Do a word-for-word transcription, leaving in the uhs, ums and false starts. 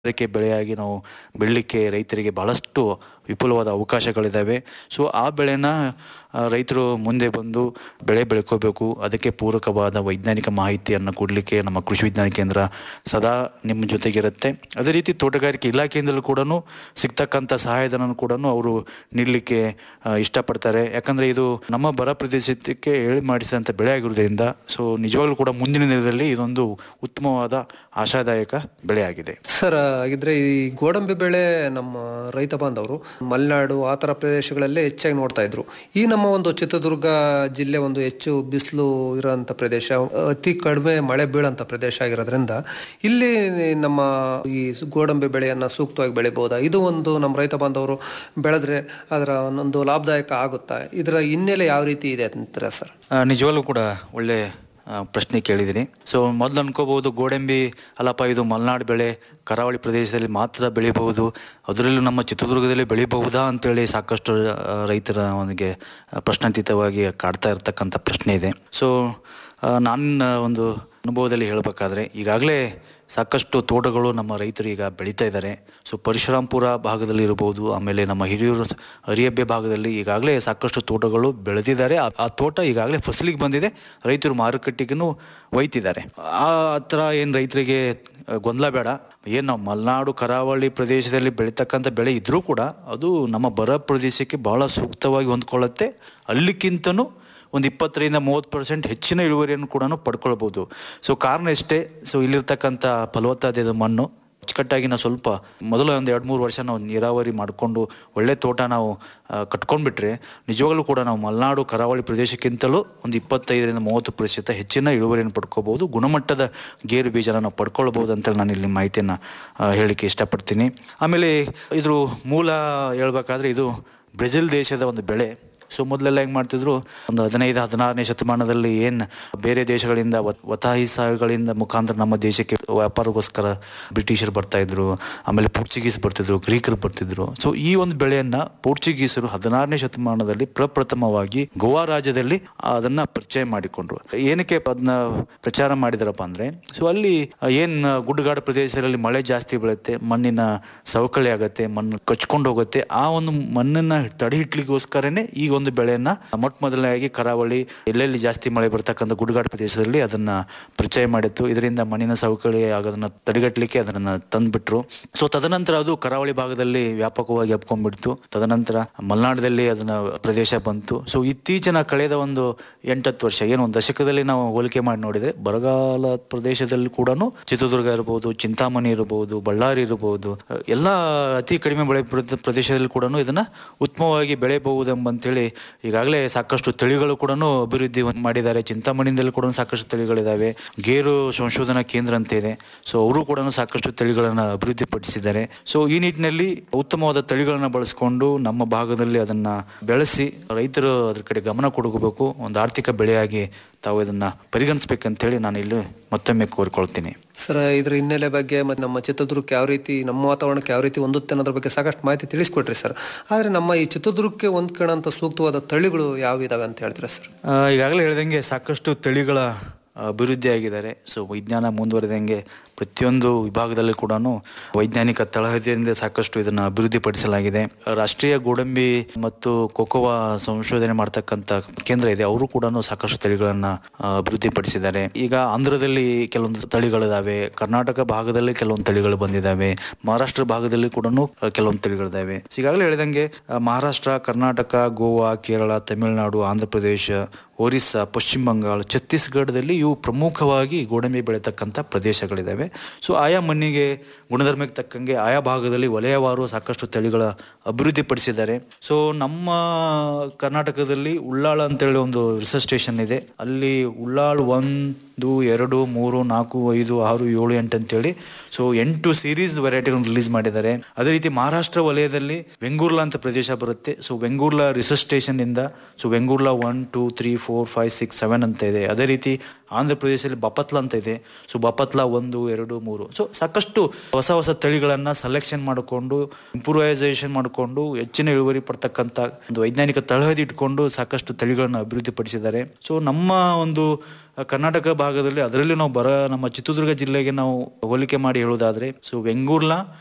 ತೋಟಗಾರಿಕೆ ಬೆಳೆಯಾಗಿ ನಾವು ಬೆಳಲಿಕ್ಕೆ ರೈತರಿಗೆ ಬಹಳಷ್ಟು ವಿಪುಲವಾದ ಅವಕಾಶಗಳಿದ್ದಾವೆ. ಸೊ ಆ ಬೆಳೆನ ರೈತರು ಮುಂದೆ ಬಂದು ಬೆಳೆ ಬೆಳ್ಕೋಬೇಕು. ಅದಕ್ಕೆ ಪೂರಕವಾದ ವೈಜ್ಞಾನಿಕ ಮಾಹಿತಿಯನ್ನು ಕೊಡಲಿಕ್ಕೆ ನಮ್ಮ ಕೃಷಿ ವಿಜ್ಞಾನ ಕೇಂದ್ರ ಸದಾ ನಿಮ್ಮ ಜೊತೆಗಿರುತ್ತೆ. ಅದೇ ರೀತಿ ತೋಟಗಾರಿಕೆ ಇಲಾಖೆಯಿಂದಲೂ ಕೂಡ ಸಿಗ್ತಕ್ಕಂಥ ಸಹಾಯಧನ ಕೂಡ ಅವರು ನೀಡಲಿಕ್ಕೆ ಇಷ್ಟಪಡ್ತಾರೆ. ಯಾಕಂದರೆ ಇದು ನಮ್ಮ ಬರ ಪ್ರದೇಶಕ್ಕೆ ಹೇಳಿ ಮಾಡಿಸಿದಂಥ ಬೆಳೆ ಆಗಿರೋದ್ರಿಂದ ಸೊ ನಿಜವಾಗ್ಲೂ ಕೂಡ ಮುಂದಿನ ದಿನದಲ್ಲಿ ಇದೊಂದು ಉತ್ತಮವಾದ ಆಶಾದಾಯಕ ಬೆಳೆ ಆಗಿದೆ. ಸರ್, ಹಾಗಿದ್ರೆ ಈ ಗೋಡಂಬಿ ಬೆಳೆ ನಮ್ಮ ರೈತ ಬಾಂಧವರು ಮಲೆನಾಡು ಆ ಥರ ಪ್ರದೇಶಗಳಲ್ಲೇ ಹೆಚ್ಚಾಗಿ ನೋಡ್ತಾ ಇದ್ರು. ಈ ನಮ್ಮ ಒಂದು ಚಿತ್ರದುರ್ಗ ಜಿಲ್ಲೆ ಒಂದು ಹೆಚ್ಚು ಬಿಸಿಲು ಇರೋಂಥ ಪ್ರದೇಶ, ಅತಿ ಕಡಿಮೆ ಮಳೆ ಬೀಳೋಂಥ ಪ್ರದೇಶ ಆಗಿರೋದ್ರಿಂದ ಇಲ್ಲಿ ನಮ್ಮ ಈ ಗೋಡಂಬಿ ಬೆಳೆಯನ್ನು ಸೂಕ್ತವಾಗಿ ಬೆಳಿಬೋದಾ? ಇದು ಒಂದು ನಮ್ಮ ರೈತ ಬಾಂಧವರು ಬೆಳೆದ್ರೆ ಅದರ ಒಂದು ಲಾಭದಾಯಕ ಆಗುತ್ತಾ? ಇದರ ಹಿನ್ನೆಲೆ ಯಾವ ರೀತಿ ಇದೆ ಅಂತಾರೆ ಸರ್? ನಿಜವಾಗ್ಲೂ ಕೂಡ ಒಳ್ಳೆ ಪ್ರಶ್ನೆ ಕೇಳಿದ್ದೀನಿ. ಸೊ ಮೊದಲು ಅನ್ಕೋಬಹುದು ಗೋಡಂಬಿ ಅಲ್ಲಪ್ಪ ಇದು ಮಲೆನಾಡು ಬೆಳೆ, ಕರಾವಳಿ ಪ್ರದೇಶದಲ್ಲಿ ಮಾತ್ರ ಬೆಳಿಬಹುದು, ಅದರಲ್ಲೂ ನಮ್ಮ ಚಿತ್ರದುರ್ಗದಲ್ಲಿ ಬೆಳಿಬಹುದಾ ಅಂತೇಳಿ ಸಾಕಷ್ಟು ರೈತರ ಅವನಿಗೆ ಪ್ರಶ್ನಾತೀತವಾಗಿ ಕಾಡ್ತಾ ಇರ್ತಕ್ಕಂಥ ಪ್ರಶ್ನೆ ಇದೆ. ಸೊ ನನ್ನ ಒಂದು ಅನುಭವದಲ್ಲಿ ಹೇಳಬೇಕಾದ್ರೆ ಈಗಾಗಲೇ ಸಾಕಷ್ಟು ತೋಟಗಳು ನಮ್ಮ ರೈತರು ಈಗ ಬೆಳೀತಾ ಇದ್ದಾರೆ. ಸೊ ಪರಶುರಾಂಪುರ ಭಾಗದಲ್ಲಿ ಇರಬಹುದು, ಆಮೇಲೆ ನಮ್ಮ ಹಿರಿಯೂರು ಹರಿಯಬ್ಬೆ ಭಾಗದಲ್ಲಿ ಈಗಾಗಲೇ ಸಾಕಷ್ಟು ತೋಟಗಳು ಬೆಳೆದಿದ್ದಾರೆ. ಆ ತೋಟ ಈಗಾಗಲೇ ಫಸಲಿಗೆ ಬಂದಿದೆ, ರೈತರು ಮಾರುಕಟ್ಟೆಗೂ ಒಯ್ತಿದ್ದಾರೆ. ಆ ಥರ ಏನು ರೈತರಿಗೆ ಗೊಂದಲ ಬೇಡ. ಏನು ನಾವು ಮಲೆನಾಡು ಕರಾವಳಿ ಪ್ರದೇಶದಲ್ಲಿ ಬೆಳೀತಕ್ಕಂಥ ಬೆಳೆ ಇದ್ದರೂ ಕೂಡ ಅದು ನಮ್ಮ ಬರ ಪ್ರದೇಶಕ್ಕೆ ಬಹಳ ಸೂಕ್ತವಾಗಿ ಹೊಂದ್ಕೊಳ್ಳುತ್ತೆ. ಅಲ್ಲಿಕ್ಕಿಂತನೂ ಒಂದು ಇಪ್ಪತ್ತರಿಂದ ಮೂವತ್ತು ಪರ್ಸೆಂಟ್ ಹೆಚ್ಚಿನ ಇಳುವರಿಯನ್ನು ಕೂಡ ಪಡ್ಕೊಳ್ಬೋದು. ಸೊ ಕಾರಣ ಇಷ್ಟೇ, ಸೊ ಇಲ್ಲಿರ್ತಕ್ಕಂಥ ಫಲವತ್ತಾದ ಮಣ್ಣು ಅಚ್ಚುಕಟ್ಟಾಗಿ ನಾವು ಸ್ವಲ್ಪ ಮೊದಲು ಒಂದು ಎರಡು ಮೂರು ವರ್ಷ ನಾವು ನೀರಾವರಿ ಮಾಡಿಕೊಂಡು ಒಳ್ಳೆ ತೋಟ ನಾವು ಕಟ್ಕೊಂಡ್ಬಿಟ್ರೆ ನಿಜವಾಗ್ಲೂ ಕೂಡ ನಾವು ಮಲೆನಾಡು ಕರಾವಳಿ ಪ್ರದೇಶಕ್ಕಿಂತಲೂ ಒಂದು ಇಪ್ಪತ್ತೈದರಿಂದ ಮೂವತ್ತು ಪ್ರತಿಶತ ಹೆಚ್ಚಿನ ಇಳುವರಿಯನ್ನು ಪಡ್ಕೋಬೋದು. ಗುಣಮಟ್ಟದ ಗೇರು ಬೀಜನ ನಾವು ಪಡ್ಕೊಳ್ಬೋದು ಅಂತ ನಾನು ಇಲ್ಲಿ ಮಾಹಿತಿಯನ್ನು ಹೇಳಲಿಕ್ಕೆ ಇಷ್ಟಪಡ್ತೀನಿ. ಆಮೇಲೆ ಇದ್ರ ಮೂಲ ಹೇಳ್ಬೇಕಾದ್ರೆ ಇದು ಬ್ರೆಜಿಲ್ ದೇಶದ ಒಂದು ಬೆಳೆ. ಸೊ ಮೊದಲೆಲ್ಲ ಹೆಂಗೆ ಮಾಡ್ತಿದ್ರು, ಒಂದು ಹದಿನೈದು ಹದಿನಾರನೇ ಶತಮಾನದಲ್ಲಿ ಏನು ಬೇರೆ ದೇಶಗಳಿಂದ ಒತಾಯಿಸಗಳಿಂದ ಮುಖಾಂತರ ನಮ್ಮ ದೇಶಕ್ಕೆ ವ್ಯಾಪಾರಕ್ಕೋಸ್ಕರ ಬ್ರಿಟಿಷರು ಬರ್ತಾಯಿದ್ರು, ಆಮೇಲೆ ಪೋರ್ಚುಗೀಸ್ ಬರ್ತಿದ್ರು, ಗ್ರೀಕರು ಬರ್ತಿದ್ರು. ಸೊ ಈ ಒಂದು ಬೆಳೆಯನ್ನು ಪೋರ್ಚುಗೀಸರು ಹದಿನಾರನೇ ಶತಮಾನದಲ್ಲಿ ಪ್ರಪ್ರಥಮವಾಗಿ ಗೋವಾ ರಾಜ್ಯದಲ್ಲಿ ಅದನ್ನು ಪರಿಚಯ ಮಾಡಿಕೊಂಡ್ರು. ಏನಕ್ಕೆ ಅದನ್ನ ಪ್ರಚಾರ ಮಾಡಿದಾರಪ್ಪ ಅಂದರೆ, ಸೊ ಅಲ್ಲಿ ಏನು ಗುಡ್ಡಗಾಡು ಪ್ರದೇಶದಲ್ಲಿ ಮಳೆ ಜಾಸ್ತಿ ಬೀಳುತ್ತೆ, ಮಣ್ಣಿನ ಸವಕಳಿ ಆಗುತ್ತೆ, ಮಣ್ಣು ಕಚ್ಕೊಂಡು ಹೋಗುತ್ತೆ. ಆ ಒಂದು ಮಣ್ಣನ್ನು ತಡೆ ಹಿಡ್ಲಿಕ್ಕೋಸ್ಕರನೇ ಈ ಒಂದು ಬೆಳೆಯನ್ನ ಮೊಟ್ಟ ಮೊದಲನೇದಾಗಿ ಕರಾವಳಿ ಎಲ್ಲೆಲ್ಲಿ ಜಾಸ್ತಿ ಮಳೆ ಬರ್ತಕ್ಕಂಥ ಗುಡ್ಡಗಾಡು ಪ್ರದೇಶದಲ್ಲಿ ಅದನ್ನ ಪರಿಚಯ ಮಾಡಿತ್ತು. ಇದರಿಂದ ಮಣ್ಣಿನ ಸವಕಳಿ ಆಗೋದನ್ನ ತಡೆಗಟ್ಟಲಿಕ್ಕೆ ಅದನ್ನ ತಂದ್ಬಿಟ್ರು. ಸೊ ತದನಂತರ ಅದು ಕರಾವಳಿ ಭಾಗದಲ್ಲಿ ವ್ಯಾಪಕವಾಗಿ ಹಬ್ಕೊಂಡ್ಬಿಡ್ತು. ತದನಂತರ ಮಲೆನಾಡಲ್ಲಿ ಅದನ್ನ ಪ್ರದೇಶ ಬಂತು. ಸೊ ಇತ್ತೀಚಿನ ಕಳೆದ ಒಂದು ಎಂಟತ್ತು ವರ್ಷ ಏನು ಒಂದು ದಶಕದಲ್ಲಿ ನಾವು ಹೋಲಿಕೆ ಮಾಡಿ ನೋಡಿದ್ರೆ ಬರಗಾಲ ಪ್ರದೇಶದಲ್ಲಿ ಕೂಡ ಚಿತ್ರದುರ್ಗ ಇರಬಹುದು, ಚಿಂತಾಮಣಿ ಇರಬಹುದು, ಬಳ್ಳಾರಿ ಇರಬಹುದು, ಎಲ್ಲ ಅತಿ ಕಡಿಮೆ ಬೆಳೆ ಪ್ರದೇಶದಲ್ಲಿ ಕೂಡ ಇದನ್ನ ಉತ್ತಮವಾಗಿ ಬೆಳೆಯಬಹುದೆಂಬಂತೇಳಿ ಈಗಾಗಲೇ ಸಾಕಷ್ಟು ತಳಿಗಳು ಕೂಡ ಅಭಿವೃದ್ಧಿ ಮಾಡಿದ್ದಾರೆ. ಚಿಂತಾಮಣಿಯಿಂದಲೂ ಕೂಡ ಸಾಕಷ್ಟು ತಳಿಗಳಿದ್ದಾವೆ. ಗೇರು ಸಂಶೋಧನಾ ಕೇಂದ್ರ ಅಂತ ಇದೆ, ಸೊ ಅವರು ಕೂಡ ಸಾಕಷ್ಟು ತಳಿಗಳನ್ನು ಅಭಿವೃದ್ಧಿ ಪಡಿಸಿದ್ದಾರೆ. ಸೊ ಈ ನಿಟ್ಟಿನಲ್ಲಿ ಉತ್ತಮವಾದ ತಳಿಗಳನ್ನು ಬಳಸಿಕೊಂಡು ನಮ್ಮ ಭಾಗದಲ್ಲಿ ಅದನ್ನ ಬೆಳೆಸಿ ರೈತರು ಅದ್ರ ಕಡೆ ಗಮನ ಕೊಡಬೇಕು, ಒಂದು ಆರ್ಥಿಕ ಬೆಳೆಯಾಗಿ ತಾವು ಇದನ್ನ ಪರಿಗಣಿಸ್ಬೇಕಂತೇಳಿ ನಾನು ಇಲ್ಲಿ ಮತ್ತೊಮ್ಮೆ ಕೋರಿಕೊಳ್ತೀನಿ. ಸರ್, ಇದ್ರ ಹಿನ್ನೆಲೆ ಬಗ್ಗೆ ಮತ್ತು ನಮ್ಮ ಚಿತ್ರದುರ್ಗಕ್ಕೆ ಯಾವ ರೀತಿ, ನಮ್ಮ ವಾತಾವರಣಕ್ಕೆ ಯಾವ ರೀತಿ ಹೊಂದುತ್ತೆ ಅನ್ನೋದ್ರ ಬಗ್ಗೆ ಸಾಕಷ್ಟು ಮಾಹಿತಿ ತಿಳಿಸ್ಕೊಟ್ರಿ ಸರ್. ಆದರೆ ನಮ್ಮ ಈ ಚಿತ್ರದುರ್ಗಕ್ಕೆ ಹೊಂದ್ಕೊಳ್ಳೋಂಥ ಸೂಕ್ತವಾದ ತಳಿಗಳು ಯಾವ ಇದಾವೆ ಅಂತ ಹೇಳ್ತೀರಾ ಸರ್? ಈಗಾಗಲೇ ಹೇಳ್ದಂಗೆ ಸಾಕಷ್ಟು ತಳಿಗಳ ಅಭಿವೃದ್ಧಿ ಆಗಿದ್ದಾರೆ. ಸೊ ವಿಜ್ಞಾನ ಮುಂದುವರೆದಂಗೆ ಪ್ರತಿಯೊಂದು ವಿಭಾಗದಲ್ಲಿ ಕೂಡ ವೈಜ್ಞಾನಿಕ ತಳಹದಿಯಿಂದ ಸಾಕಷ್ಟು ಇದನ್ನು ಅಭಿವೃದ್ಧಿಪಡಿಸಲಾಗಿದೆ. ರಾಷ್ಟ್ರೀಯ ಗೋಡಂಬಿ ಮತ್ತು ಕೋಕೋವಾ ಸಂಶೋಧನೆ ಮಾಡ್ತಕ್ಕಂಥ ಕೇಂದ್ರ ಇದೆ, ಅವರು ಕೂಡ ಸಾಕಷ್ಟು ತಳಿಗಳನ್ನು ಅಭಿವೃದ್ಧಿಪಡಿಸಿದ್ದಾರೆ. ಈಗ ಆಂಧ್ರದಲ್ಲಿ ಕೆಲವೊಂದು ತಳಿಗಳಿದಾವೆ, ಕರ್ನಾಟಕ ಭಾಗದಲ್ಲಿ ಕೆಲವೊಂದು ತಳಿಗಳು ಬಂದಿದ್ದಾವೆ, ಮಹಾರಾಷ್ಟ್ರ ಭಾಗದಲ್ಲಿ ಕೂಡ ಕೆಲವೊಂದು ತಳಿಗಳಿದ್ದಾವೆ. ಈಗಾಗಲೇ ಹೇಳಿದಂಗೆ ಮಹಾರಾಷ್ಟ್ರ, ಕರ್ನಾಟಕ, ಗೋವಾ, ಕೇರಳ, ತಮಿಳುನಾಡು, ಆಂಧ್ರ ಪ್ರದೇಶ, ಒರಿಸ್ಸಾ, ಪಶ್ಚಿಮ ಬಂಗಾಳ, ಛತ್ತೀಸ್ಗಢದಲ್ಲಿ ಇವು ಪ್ರಮುಖವಾಗಿ ಗೋಡಂಬಿ ಬೆಳೀತಕ್ಕಂಥ ಪ್ರದೇಶಗಳಿದ್ದಾವೆ. ಸೊ ಆಯಾ ಮಣ್ಣಿಗೆ ಗುಣಧರ್ಮಕ್ಕೆ ತಕ್ಕಂಗೆ ಆಯಾ ಭಾಗದಲ್ಲಿ ವಲಯವಾರು ಸಾಕಷ್ಟು ತಳಿಗಳ ಅಭಿವೃದ್ಧಿಪಡಿಸಿದ್ದಾರೆ. ಸೊ ನಮ್ಮ ಕರ್ನಾಟಕದಲ್ಲಿ ಉಳ್ಳಾಳ ಅಂತೇಳಿ ಒಂದು ರಿಸರ್ಚ್ ಸ್ಟೇಷನ್ ಇದೆ. ಅಲ್ಲಿ ಉಳ್ಳಾಳ್ ಒಂದು ಎರಡು ಮೂರು ನಾಲ್ಕು ಐದು ಆರು ಏಳು ಎಂಟು ಅಂತೇಳಿ ಸೊ ಎಂಟು ಸೀರೀಸ್ ವೆರೈಟಿಗಳನ್ನು ರಿಲೀಸ್ ಮಾಡಿದ್ದಾರೆ. ಅದೇ ರೀತಿ ಮಹಾರಾಷ್ಟ್ರ ವಲಯದಲ್ಲಿ ವೆಂಗೂರ್ಲಾ ಅಂತ ಪ್ರದೇಶ ಬರುತ್ತೆ. ಸೊ ವೆಂಗೂರ್ಲಾ ರಿಸರ್ಚ್ ಸ್ಟೇಷನ್ ಇಂದ so Vengurla one two three four five six seven ಅಂತ ಇದೆ. ಅದೇ ರೀತಿ ಆಂಧ್ರ ಪ್ರದೇಶದಲ್ಲಿ ಬಪತ್ಲಾ ಅಂತ ಇದೆ. ಸೊ ಬಪತ್ಲಾ ಒಂದು ಎರಡು ಮೂರು ಸೊ ಸಾಕಷ್ಟು ಹೊಸ ಹೊಸ ತಳಿಗಳನ್ನು ಸೆಲೆಕ್ಷನ್ ಮಾಡಿಕೊಂಡು ಇಂಪ್ರೂವೈಸೇಷನ್ ಮಾಡಿಕೊಂಡು ಹೆಚ್ಚಿನ ಇಳುವರಿ ಪಡ್ತಕ್ಕಂಥ ಒಂದು ವೈಜ್ಞಾನಿಕ ತಳಹದಿ ಇಟ್ಕೊಂಡು ಸಾಕಷ್ಟು ತಳಿಗಳನ್ನು ಅಭಿವೃದ್ಧಿಪಡಿಸಿದ್ದಾರೆ. ಸೊ ನಮ್ಮ ಒಂದು ಕರ್ನಾಟಕ ಭಾಗ ಭಾಗದಲ್ಲಿ ಅದರಲ್ಲಿ ನಾವು ಬರ ನಮ್ಮ ಚಿತ್ರದುರ್ಗ ಜಿಲ್ಲೆಗೆ ನಾವು ಹೋಲಿಕೆ ಮಾಡಿ ಹೇಳುವುದಾದ್ರೆ ಸೊ ವೆಂಗೂರ್ಲಾ